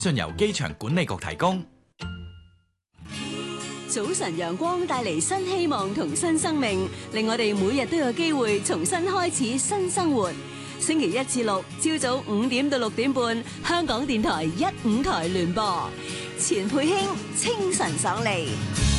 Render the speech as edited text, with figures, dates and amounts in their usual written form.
盡由機場管理局提供。 早晨陽光帶嚟新希望同新生命，令我哋每日都有機會重新開始新生活。星期一至六朝早5點到6點半，香港電台1、5台聯播，錢佩卿清晨爽利。